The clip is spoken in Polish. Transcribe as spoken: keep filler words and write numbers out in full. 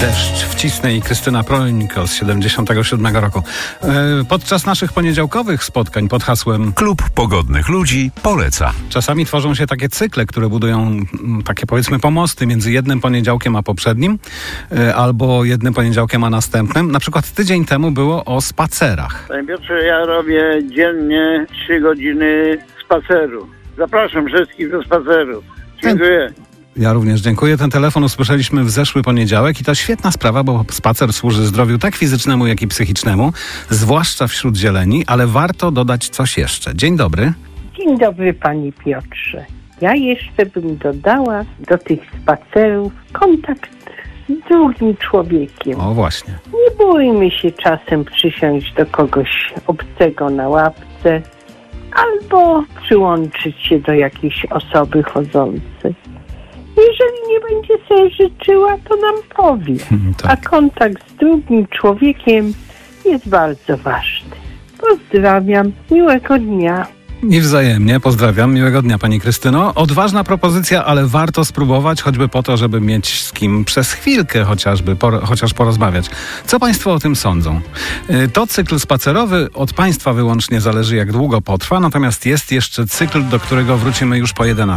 Deszcz wcisnę i Krystyna Prońko z siedemdziesiątego siódmego roku. Podczas naszych poniedziałkowych spotkań pod hasłem Klub Pogodnych Ludzi poleca. czasami tworzą się takie cykle, które budują takie, powiedzmy, pomosty między jednym poniedziałkiem a poprzednim, albo jednym poniedziałkiem a następnym. Na przykład tydzień temu było o spacerach. Panie Piotrze, ja robię dziennie trzy godziny spaceru. Zapraszam wszystkich do spaceru. Dziękuję. Ja również dziękuję. Ten telefon usłyszeliśmy w zeszły poniedziałek i to świetna sprawa, bo spacer służy zdrowiu tak fizycznemu, jak i psychicznemu, zwłaszcza wśród zieleni, ale warto dodać coś jeszcze. Dzień dobry. Dzień dobry, panie Piotrze. Ja jeszcze bym dodała do tych spacerów kontakt z drugim człowiekiem. O, właśnie. Nie bójmy się czasem przysiąść do kogoś obcego na ławce albo przyłączyć się do jakiejś osoby chodzącej. Jeżeli nie będzie sobie życzyła, to nam powie. Tak. A kontakt z drugim człowiekiem jest bardzo ważny. Pozdrawiam. Miłego dnia. I wzajemnie. Pozdrawiam. Miłego dnia, pani Krystyno. Odważna propozycja, ale warto spróbować, choćby po to, żeby mieć z kim przez chwilkę chociażby, por, chociaż porozmawiać. Co państwo o tym sądzą? To cykl spacerowy od państwa wyłącznie zależy, jak długo potrwa, natomiast jest jeszcze cykl, do którego wrócimy już po jedenastej.